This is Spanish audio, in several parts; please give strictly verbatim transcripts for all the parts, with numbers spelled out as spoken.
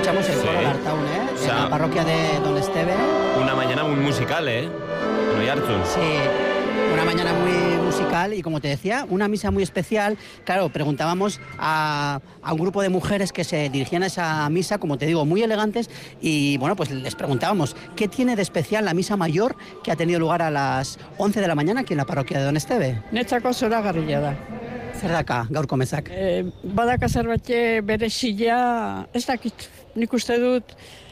escuchamos el Sí. coro de Artaun, ¿eh? O sea, en la parroquia de Don Esteve. Una mañana muy musical, ¿eh? En Oiartzun. Sí, una mañana muy musical y, como te decía, una misa muy especial. Claro, preguntábamos a, a un grupo de mujeres que se dirigían a esa misa, como te digo, muy elegantes, y bueno, pues les preguntábamos qué tiene de especial la misa mayor que ha tenido lugar a las once de la mañana aquí en la parroquia de Don Esteve. Netzako zoragarria da. Zer daka, gaurko mezak? E, badaka zerbait berezia, ez dakit, nik uste dut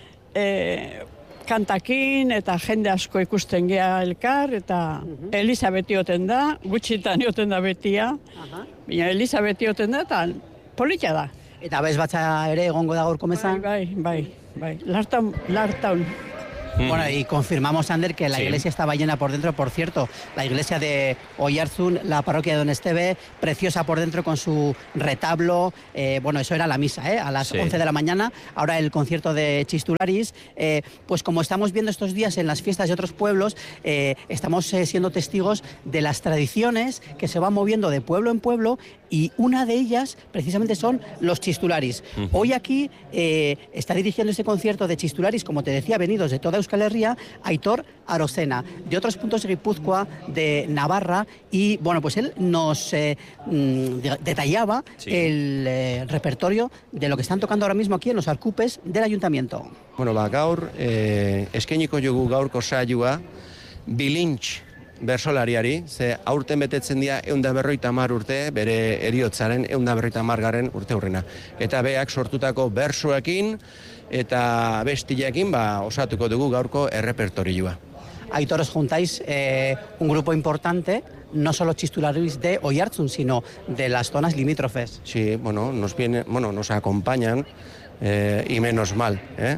e, kantakin eta jende asko ikusten gea elkar, eta uh-huh. Eliza beti oten da, gutxitan oten da betia, uh-huh. Baina Eliza beti oten da, eta polita da. Eta bez batza ere egongo da gaurko mezan? Bai, bai, bai, bai. Lartaun, lartaun. Bueno, y confirmamos, Ander, que la sí. iglesia estaba llena por dentro. Por cierto, la iglesia de Oiartzun, la parroquia de Don Esteve, preciosa por dentro con su retablo. Eh, bueno, eso era la misa, ¿eh? A las sí. once de la mañana. Ahora el concierto de Chistularis. Eh, pues como estamos viendo estos días en las fiestas de otros pueblos, eh, estamos eh, siendo testigos de las tradiciones que se van moviendo de pueblo en pueblo, y una de ellas precisamente son los Chistularis. Uh-huh. Hoy aquí eh, está dirigiendo este concierto de Chistularis, como te decía, venidos de toda Euskal Herria, Aitor Arocena, de otros puntos de Guipúzcoa, de Navarra, y bueno, pues él nos eh, de, detallaba sí. el eh, repertorio de lo que están tocando ahora mismo aquí en los arcupes del ayuntamiento. Bueno, ba, gaur, eh, eskainiko jogu gaurko saioa, bilintx bersolariari, ze aurten betetzen dira ehun eta berrogeita hamar urte, bere heriotzaren ehun eta berrogeita hamargarren urte hurrena. Eta beak sortutako bersoekin eta bestileekin ba, osatuko dugu gaurko errepertorioa. Aitor, os juntáis eh, un grupo importante, no solo Chistularis de Oiartzun, sino de las zonas limítrofes. Sí, bueno, nos viene, bueno, nos acompañan eh, y menos mal, ¿eh?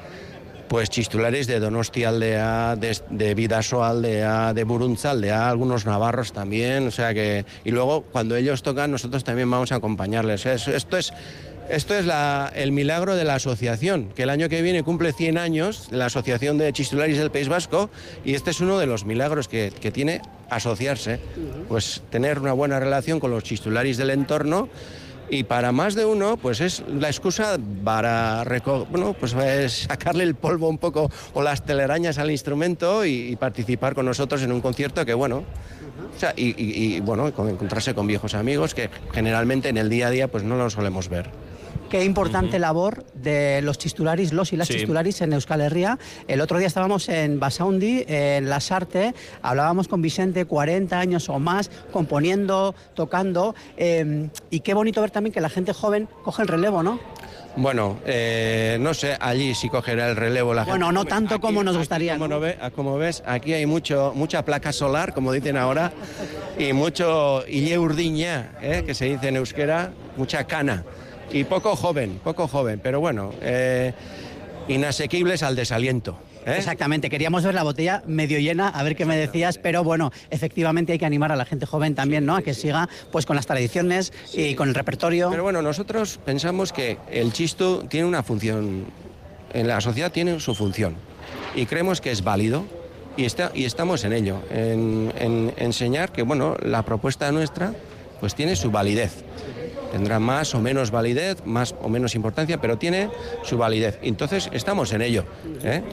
Pues Chistularis de Donostialdea, de, de Bidasoaldea, de Buruntzaldea, algunos navarros también, o sea que... Y luego, cuando ellos tocan, nosotros también vamos a acompañarles. Esto es, esto es la, el milagro de la asociación, que el año que viene cumple cien años, la Asociación de Chistularis del País Vasco, y este es uno de los milagros que, que tiene asociarse, pues tener una buena relación con los Chistularis del entorno. Y para más de uno, pues es la excusa para reco- bueno, pues es sacarle el polvo un poco o las telarañas al instrumento y, y participar con nosotros en un concierto que, bueno, o sea, y, y, y bueno, encontrarse con viejos amigos que generalmente en el día a día pues no los solemos ver. Qué importante uh-huh. labor de los Chistularis, los y las sí. Chistularis en Euskal Herria. El otro día estábamos en Basaundi, en Lasarte, hablábamos con Vicente, cuarenta años o más, componiendo, tocando, eh, y qué bonito ver también que la gente joven coge el relevo, ¿no? Bueno, eh, no sé, allí sí cogerá el relevo la gente. Bueno, no tanto aquí, como nos gustaría. Como, ¿no? Ve, como ves, aquí hay mucho, mucha placa solar, como dicen ahora, y mucho ile urdiña, ¿eh? que se dice en euskera, mucha cana. Y poco joven, poco joven, pero bueno, eh, inasequibles al desaliento. ¿eh? Exactamente, queríamos ver la botella medio llena, a ver qué me decías, pero bueno, efectivamente hay que animar a la gente joven también, ¿no? A que siga pues con las tradiciones sí. y con el repertorio. Pero bueno, nosotros pensamos que el chistu tiene una función, en la sociedad tiene su función, y creemos que es válido, y, está, y estamos en ello, en, en enseñar que, bueno, la propuesta nuestra pues tiene su validez. Tendrá más o menos validez, más o menos importancia, pero tiene su validez. Entonces estamos en ello, ¿eh?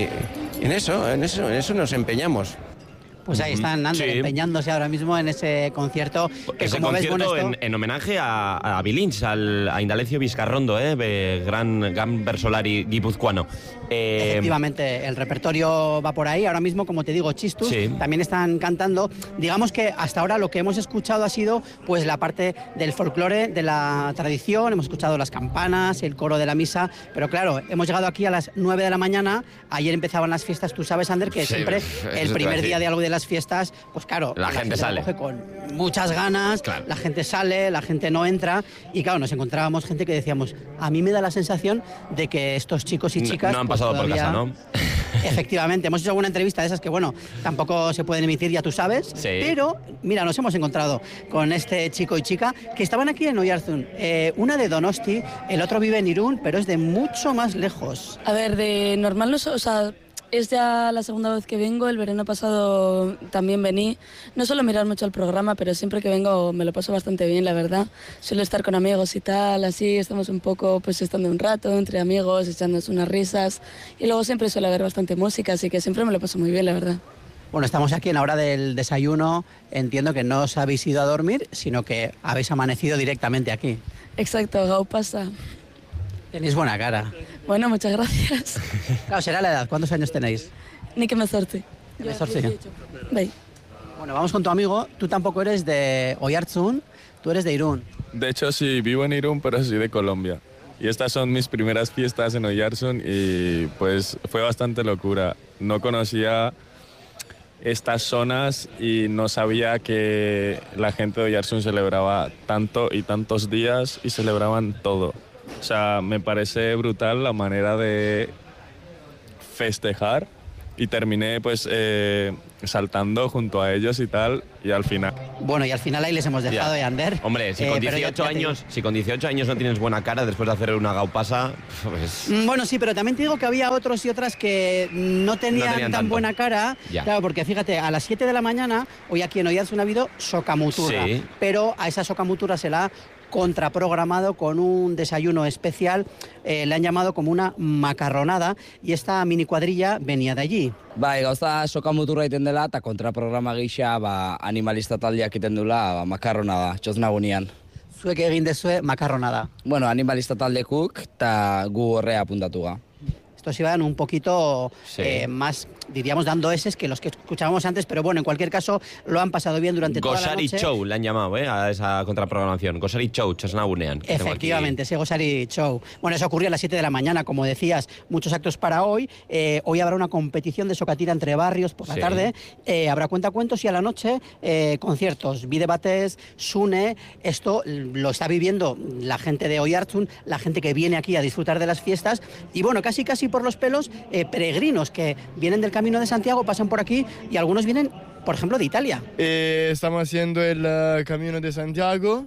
Y en eso, en eso, en eso nos empeñamos. Pues ahí están, Ander, sí. empeñándose ahora mismo en ese concierto. Que ese como concierto ves, bueno, esto... en, en homenaje a, a Bilintx, al, a Indalecio Vizcarrondo, eh, gran, gran versolari guipuzcoano. Eh... Efectivamente, el repertorio va por ahí. Ahora mismo, como te digo, Chistus sí. también están cantando. Digamos que hasta ahora lo que hemos escuchado ha sido pues la parte del folclore, de la tradición. Hemos escuchado las campanas, el coro de la misa. Pero claro, hemos llegado aquí a las nueve de la mañana. Ayer empezaban las fiestas. Tú sabes, Ander, que sí, siempre el primer día de algo de las fiestas, pues claro, la, la gente, gente sale coge con muchas ganas, claro. la gente sale, la gente no entra, y claro, nos encontrábamos gente que decíamos, a mí me da la sensación de que estos chicos y chicas no, no han pasado pues, todavía... por casa, ¿no? Efectivamente, hemos hecho alguna entrevista de esas que, bueno, tampoco se pueden emitir, ya tú sabes, sí. pero mira, nos hemos encontrado con este chico y chica que estaban aquí en Oiartzun, eh, una de Donosti, el otro vive en Irún, pero es de mucho más lejos. A ver, de normal, no, o sea, Es ya la segunda vez que vengo, el verano pasado también vení. No suelo mirar mucho el programa, pero siempre que vengo me lo paso bastante bien, la verdad. Suelo estar con amigos y tal, así estamos un poco pues estando un rato entre amigos, echándonos unas risas. Y luego siempre suele haber bastante música, así que siempre me lo paso muy bien, la verdad. Bueno, estamos aquí en la hora del desayuno. Entiendo que no os habéis ido a dormir, sino que habéis amanecido directamente aquí. Exacto, gau pasa. Tenéis buena cara. Bueno, muchas gracias. Claro, será la edad. ¿Cuántos años tenéis? Ni que me sorte. Que me sorte. Bye. Bueno, vamos con tu amigo. Tú tampoco eres de Oiartzun, tú eres de Irún. De hecho, sí, vivo en Irún, pero soy de Colombia. Y estas son mis primeras fiestas en Oiartzun y pues fue bastante locura. No conocía estas zonas y no sabía que la gente de Oiartzun celebraba tanto y tantos días y celebraban todo. O sea, me parece brutal la manera de festejar y terminé pues eh, saltando junto a ellos y tal y al final... Bueno, y al final ahí les hemos dejado, Ya. Ander. Hombre, si Eh, con pero ya- dieciocho ya te digo- años, si con dieciocho años no tienes buena cara después de hacer una gaupasa, pues... Mm, Bueno, sí, pero también te digo que había otros y otras que no tenían, No tenían tan tanto. buena cara. Ya. Claro, porque fíjate, a las siete de la mañana, hoy aquí en Oiartzun ha habido socamuturra. Sí. Pero a esa socamuturra se la ha contraprogramado con un desayuno especial. Eh, le han llamado como una macarronada y esta mini cuadrilla venía de allí. Bai, gauza sokamuturra egiten dela eta kontraprograma gisa ba, animalista taldeak egiten dula ba, makarrona da, txosnagunian. Zuek egin dezue macarronada. Bueno, animalista taldekuk eta gu horrea apuntatu ga. Estos iban un poquito Sí. eh, más, diríamos, dando eses que los que escuchábamos antes, pero bueno, en cualquier caso lo han pasado bien durante toda la Gosari noche. Show le han llamado, ¿eh? A esa contraprogramación. Gosari Show, Chasnagunean. que tengo aquí. Efectivamente, ese Gosari Show. Bueno, eso ocurrió a las siete de la mañana, como decías, muchos actos para hoy. Eh, hoy habrá una competición de socatira entre barrios por la Sí. tarde. Eh, habrá cuentacuentos y a la noche eh, conciertos. Videbates, Sune. Esto lo está viviendo la gente de Oiartzun, la gente que viene aquí a disfrutar de las fiestas. Y bueno, casi casi por los pelos, eh, peregrinos que vienen del Camino de Santiago, pasan por aquí y algunos vienen, por ejemplo, de Italia. Eh, estamos haciendo el uh, Camino de Santiago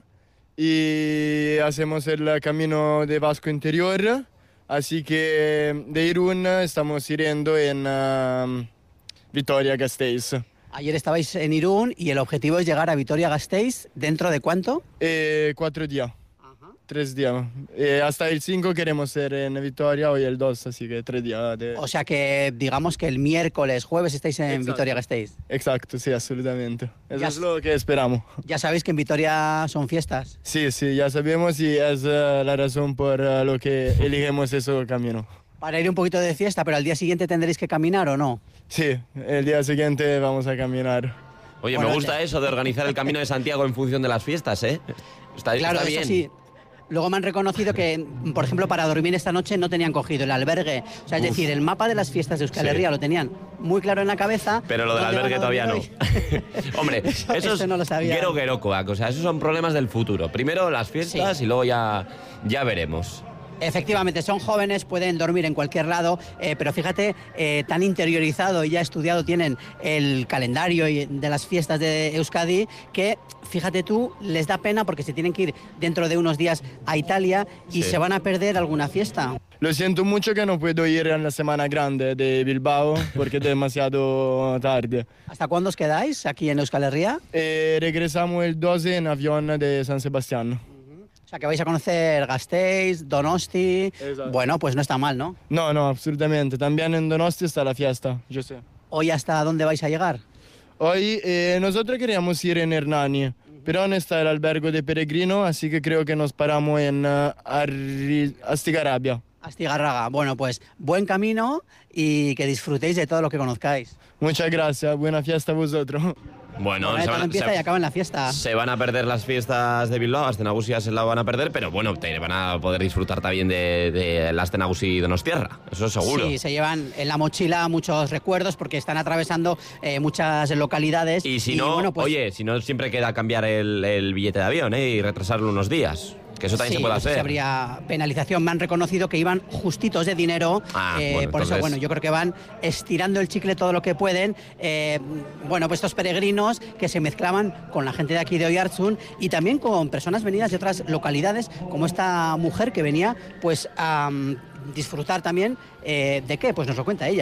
y hacemos el uh, Camino de Vasco Interior. Así que eh, de Irún estamos yendo en uh, Vitoria-Gasteiz. Ayer estabais en Irún y el objetivo es llegar a Vitoria-Gasteiz. ¿Dentro de cuánto? Eh, cuatro días, tres días. Eh, hasta el cinco queremos ser en Vitoria, hoy el dos, así que tres días. De... O sea que digamos que el miércoles, jueves estáis en Exacto. Vitoria-Gasteiz. Exacto, sí, absolutamente. Eso Ya es s- lo que esperamos. Ya sabéis que en Vitoria son fiestas. Sí, sí, ya sabemos y es uh, la razón por uh, lo que elegimos ese camino. Para ir un poquito de fiesta, pero al día siguiente tendréis que caminar o no. Sí, el día siguiente vamos a caminar. Oye, Bueno, me gusta le- eso de organizar el Camino de Santiago en función de las fiestas, ¿eh? Está, Claro, está eso bien. sí. Luego me han reconocido que, por ejemplo, para dormir esta noche no tenían cogido el albergue. O sea, es Uf. decir, el mapa de las fiestas de Euskal Sí. Herria lo tenían muy claro en la cabeza. Pero lo del ¿Dónde albergue van a todavía no. dormir hoy? Hombre, Eso- eso, eso es no lo sabía. Gero Gerokoak, o sea, esos son problemas del futuro. Primero las fiestas Sí. y luego ya, ya veremos. Efectivamente, son jóvenes, pueden dormir en cualquier lado, eh, pero fíjate, eh, tan interiorizado y ya estudiado tienen el calendario y- de las fiestas de Euskadi que, fíjate tú, les da pena porque se tienen que ir dentro de unos días a Italia y Sí. se van a perder alguna fiesta. Lo siento mucho que no puedo ir en la semana grande de Bilbao porque es demasiado tarde. ¿Hasta cuándo os quedáis aquí en Euskal Herria? Eh, regresamos el doce en avión de San Sebastián. O sea, que vais a conocer Gasteiz, Donosti. Exacto. Bueno, pues no está mal, ¿no? No, no, absolutamente. También en Donosti está la fiesta, yo sé. ¿Hoy hasta dónde vais a llegar? Hoy eh, nosotros queríamos ir en Hernani, pero no está el albergue de peregrino, así que creo que nos paramos en uh, Arri- Astigarrabia. Astigarraga. Bueno, pues buen camino y que disfrutéis de todo lo que conozcáis. Muchas gracias, buena fiesta a vosotros. Bueno, Bueno, se todo van, empieza se- y acaba en la fiesta. se van a perder las fiestas de Bilbao, las Tenagusias se la van a perder, pero bueno, te van a poder disfrutar también de, de las Tenagusi Donostierra, eso seguro. Sí, se llevan en la mochila muchos recuerdos porque están atravesando eh, muchas localidades. Y si no, bueno, pues, oye, si no siempre queda cambiar el, el billete de avión, ¿eh? Y retrasarlo unos días, que eso también sí, se puede no sé si hacer. habría penalización. Me han reconocido que iban justitos de dinero. Ah, eh, bueno, por eso, entonces- bueno, yo creo que van estirando el chicle todo lo que pueden. Eh, bueno, pues estos peregrinos que se mezclaban con la gente de aquí de Oiartzun y también con personas venidas de otras localidades, como esta mujer que venía pues a mm, disfrutar también eh, de qué, pues nos lo cuenta ella.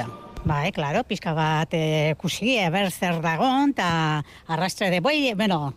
Bai, claro, pizka bat eh, kusi, eber zer dagon, eta arrastre de bueyes, bueno,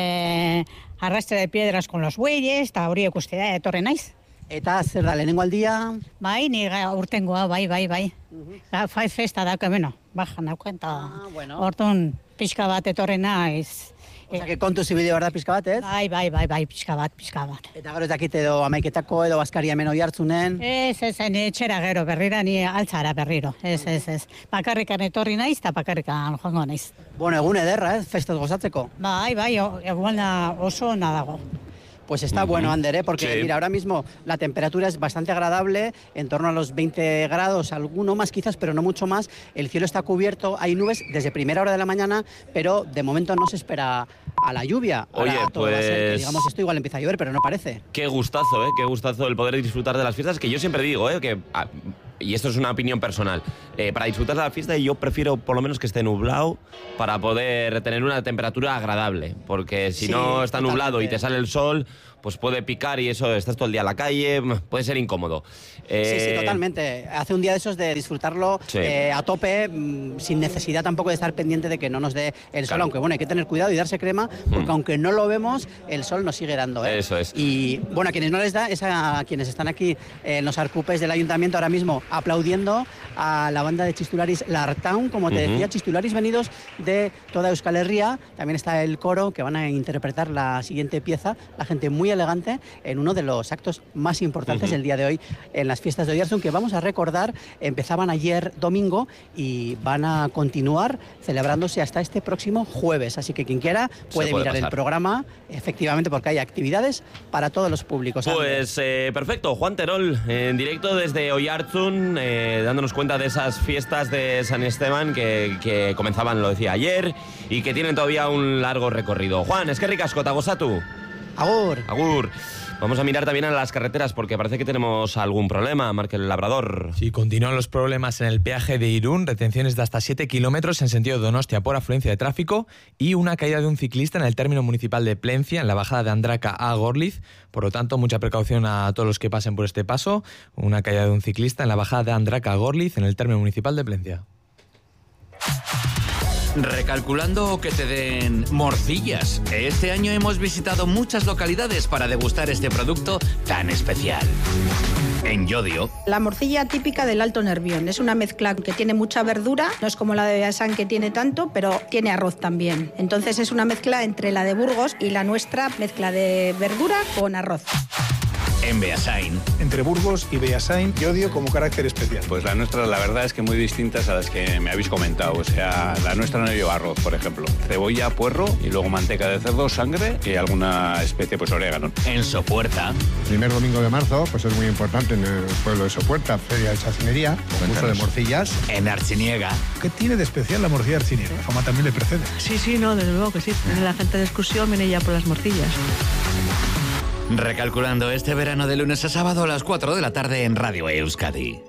eh, arrastre de piedras con los bueyes, eta hori ikustea etorri naiz. Eta zer da, lehenengo aldia? Bai, ni urtengoa, bai, bai, bai. Uh-huh. Fai festa dauka, bueno, baja nauken, eta ah, bueno. Orduan pizka bat etorri naiz. Osa, que kontuz ibili behar da pizka bat, ez? Bai, bai, bai, bai, pizka bat, pizka bat. Eta gero ez dakit edo amaiketako edo bazkaria hemen Oiartzunen? Ez, ez, ni etxera gero berrira, ni altzara berriro, ez, ez, ez. Bakarrikan etorri naiz, eta bakarrikan joango naiz. Bueno, egun ederra, ez, festaz gozatzeko? Bai, bai, egun oso ona dago. Pues está uh-huh. bueno, Ander, ¿eh? Porque sí. Mira, ahora mismo la temperatura es bastante agradable, en torno a los veinte grados, alguno más quizás, pero no mucho más. El cielo está cubierto, hay nubes desde primera hora de la mañana, pero de momento no se espera a la lluvia. Ahora Oye, todo pues... va a ser que, digamos, esto igual empieza a llover, pero no parece. Qué gustazo, ¿eh? Qué gustazo el poder disfrutar de las fiestas, que yo siempre digo, ¿eh? Que... Ah, y esto es una opinión personal, eh, para disfrutar de la fiesta yo prefiero por lo menos que esté nublado para poder tener una temperatura agradable, porque si sí, no está totalmente. Nublado y te sale el sol, pues puede picar y eso, estás todo el día en la calle, puede ser incómodo. Eh... Sí, sí, totalmente. Hace un día de esos de disfrutarlo sí. eh, a tope, mmm, sin necesidad tampoco de estar pendiente de que no nos dé el sol, claro. Aunque bueno, hay que tener cuidado y darse crema, porque mm. aunque no lo vemos, el sol nos sigue dando, ¿eh? Eso es. Y bueno, a quienes no les da, es a quienes están aquí en los arcupes del ayuntamiento ahora mismo, aplaudiendo a la banda de Chistularis Lartaun, como te uh-huh. decía, Chistularis venidos de toda Euskal Herria. También está el coro que van a interpretar la siguiente pieza, la gente muy elegante, en uno de los actos más importantes uh-huh. del día de hoy en las fiestas de Oiartzun, que vamos a recordar, empezaban ayer domingo y van a continuar celebrándose hasta este próximo jueves. Así que quien quiera puede, puede mirar pasar el programa, efectivamente, porque hay actividades para todos los públicos. Pues eh, perfecto, Juan Terol, en directo desde Oiartzun, eh, dándonos cuenta de esas fiestas de San Esteban que, que comenzaban, lo decía ayer, y que tienen todavía un largo recorrido. Juan, eskerrik asko, ta gozatu. Agur. Agur. Vamos a mirar también a las carreteras porque parece que tenemos algún problema, Markel Labrador. Sí, continúan los problemas en el peaje de Irún, retenciones de hasta siete kilómetros en sentido Donostia por afluencia de tráfico y una caída de un ciclista en el término municipal de Plencia, en la bajada de Andraka a Gorliz. Por lo tanto, mucha precaución a todos los que pasen por este paso. Una caída de un ciclista en la bajada de Andraka a Gorliz, en el término municipal de Plencia. ¿Recalculando o que te den morcillas? Este año hemos visitado muchas localidades para degustar este producto tan especial. En Llodio. La morcilla típica del Alto Nervión. Es una mezcla que tiene mucha verdura, no es como la de Beasain que tiene tanto, pero tiene arroz también. Entonces es una mezcla entre la de Burgos y la nuestra, mezcla de verdura con arroz. En Beasain. Entre Burgos y Beasain, Llodio como carácter especial. Pues la nuestra, la verdad es que muy distintas a las que me habéis comentado. O sea, la nuestra no lleva arroz, por ejemplo. Cebolla, puerro y luego manteca de cerdo, sangre y alguna especie, pues orégano. En Sopuerta. El primer domingo de marzo, pues es muy importante en el pueblo de Sopuerta, feria de chacinería, concurso de morcillas. En Archiniega. ¿Qué tiene de especial la morcilla archiniega? La fama también le precede. Sí, sí, no, desde luego que sí. La gente de excursión viene ya por las morcillas. Recalculando este verano de lunes a sábado a las cuatro de la tarde en Radio Euskadi.